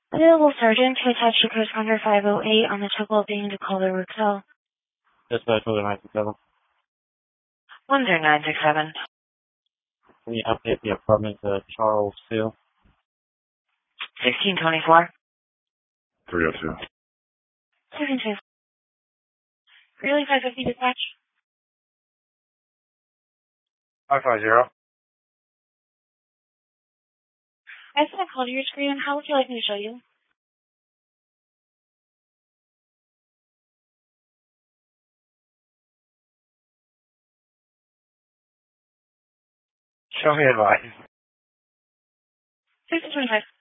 Available Sergeant to attach to Coast Contact 508 on the Chocolaw being to call the Raquel. Dispatch 967. 10967. Can you update the apartment to Charles Seal? 1624. 302. 72. Really 550 dispatch. 550. I sent a call to your screen. How would you like me to show you? Show me advice. 1625.